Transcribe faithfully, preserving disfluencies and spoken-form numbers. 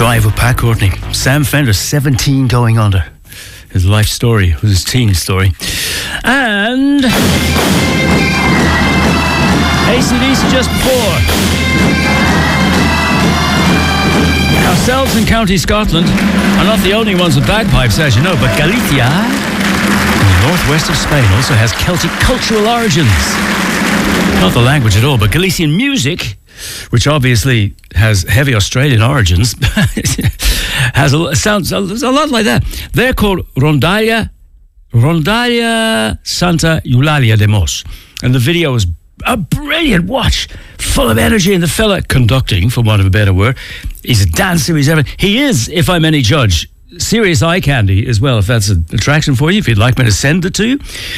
Live with Pat Courtney. Sam Fender, seventeen going under. His life story was his teen story. And A C D C just before. Ourselves in County Scotland are not the only ones with bagpipes, as you know, but Galicia, in the northwest of Spain, also has Celtic cultural origins. Not the language at all, but Galician music, which obviously has heavy Australian origins, has a, sounds a, a lot like that. They're called Rondalla, Rondalla Santa Eulalia de Mos. And the video is a brilliant watch, full of energy, and the fella conducting, for want of a better word, he's a dancer, he's everything. He is, if I'm any judge, serious eye candy as well, if that's an attraction for you, if you'd like me to send it to you.